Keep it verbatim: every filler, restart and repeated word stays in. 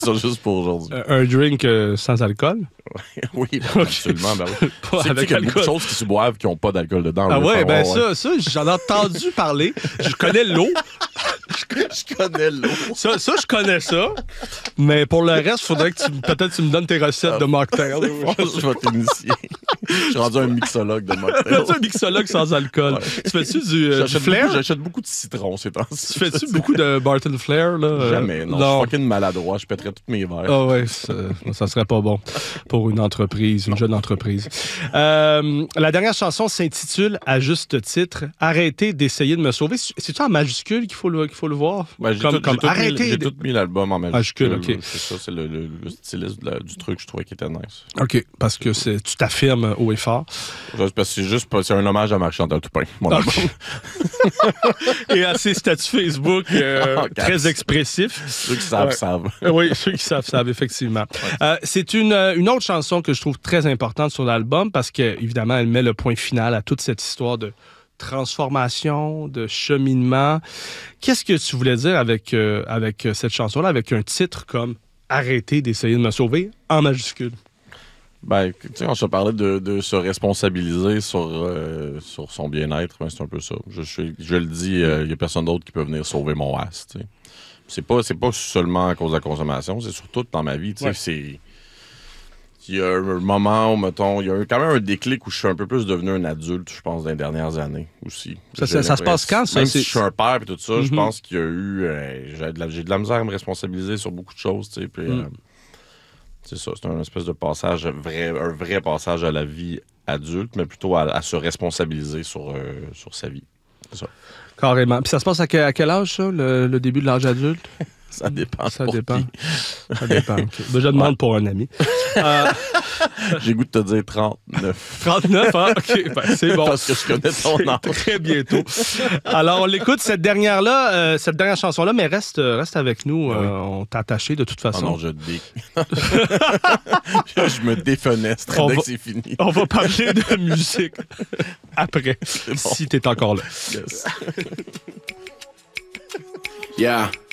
Ça, juste pour aujourd'hui. Un drink euh, sans alcool? Oui, ben, absolument. Ben oui. Pas Tu sais avec qu'il y a beaucoup de alcool. choses qui se boivent qui n'ont pas d'alcool dedans. Ah là, ouais, faut ben avoir, ça, ça, j'en ai entendu parler. Je connais l'eau. Je connais l'eau. Ça, ça, je connais ça. Mais pour le reste, il faudrait que tu, peut-être tu me donnes tes recettes de mocktail. Je vais t'initier. Je suis rendu un mixologue de mocktail. Tu un mixologue sans alcool. Ouais. Tu fais-tu du, euh, du J'achète flair? beaucoup, j'achète beaucoup de citron ces temps-ci. Tu fais-tu beaucoup de Barton Flair? Là? Euh, Jamais, non. Je suis fucking maladroit. Je pèterais tous mes verres. Ah ouais, ça, ça serait pas bon pour une entreprise, une jeune entreprise. Euh, la dernière chanson s'intitule, à juste titre, « Arrêtez d'essayer de me sauver ». C'est-tu en majuscule qu'il faut le, qu'il faut le voir? Ouais, j'ai comme, tout, comme j'ai tout mis, arrêtez j'ai de- tout mis l'album en majuscule. Majuscule, OK. C'est ça, c'est le, le, le styliste de la- du truc que je trouvais qui était nice. OK, parce que c'est, tu t'affirmes haut et fort. Juste parce que c'est juste pas- c'est un hommage à Marie-Chantal Toupin. Mon OK. album. Et à ses statuts Facebook euh, En caps. très expressifs. Ceux qui savent, Ouais. savent. Euh, Oui, ceux qui savent, savent, effectivement. Euh, c'est une, euh, une autre chanson que je trouve très importante sur l'album parce qu'évidemment, elle met le point final à toute cette histoire de transformation, de cheminement. Qu'est-ce que tu voulais dire avec, euh, avec cette chanson-là, avec un titre comme « Arrêtez d'essayer de me sauver » en majuscule? Ben, tu sais, on se parlait de, de se responsabiliser sur, euh, sur son bien-être. Ben, c'est un peu ça. Je, je, je le dis, il n'y a personne d'autre qui peut venir sauver mon as. Tu sais. C'est pas, c'est pas seulement à cause de la consommation, c'est surtout dans ma vie. Tu sais, Ouais. c'est... Il y a un moment où, mettons, il y a eu quand même un déclic où je suis un peu plus devenu un adulte, je pense, dans les dernières années aussi. Ça, J'ai ça- ça se passe quand, ça? Même C'est- si je suis un père et tout ça, je Mhm. pense qu'il y a eu... euh, j'ai, de la, j'ai de la misère à me responsabiliser sur beaucoup de choses, tu sais, puis... Mm. euh, c'est ça, c'est un espèce de passage, vrai, un vrai passage à la vie adulte, mais plutôt à, à se responsabiliser sur, euh, sur sa vie. C'est ça. Carrément. Puis ça se passe à, que- à quel âge, ça, le, le début de l'âge adulte? Ça dépend. Ça pour dépend. qui. Ça dépend. OK. Ben, je demande pour un ami. Euh, J'ai goût de te dire trente-neuf. trente-neuf, hein? OK, ben, c'est bon. Parce que je connais ton C'est âge. très bientôt. Alors, on l'écoute, cette dernière-là, euh, cette dernière chanson-là, mais reste, euh, reste avec nous. euh, Oui. On t'a attaché de toute Ah façon. non, je dé... je me défenestre On dès va- que c'est fini. On va parler de musique après, bon. si t'es encore là. Yes. Yeah.